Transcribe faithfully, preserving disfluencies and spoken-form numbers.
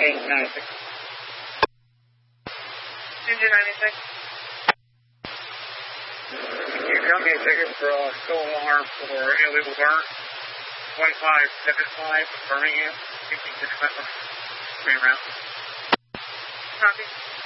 eight ninety-six. Engine ninety-six. You got me a ticket for a still alarm for illegal burn. twenty-five seventy-five, Birmingham, fifty-six Three round. Copy.